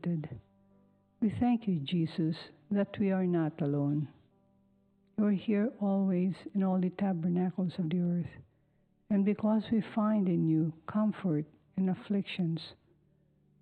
comforted. We thank you, Jesus, that we are not alone. You are here always in all the tabernacles of the earth, and because we find in you comfort in afflictions,